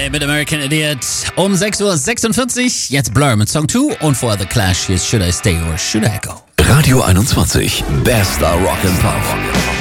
Holiday mit American Idiot um 6:46 Uhr. Jetzt Blur mit Song 2 und vorher The Clash. Hier ist Should I Stay or Should I Go? Radio 21, bester Rock and Pop.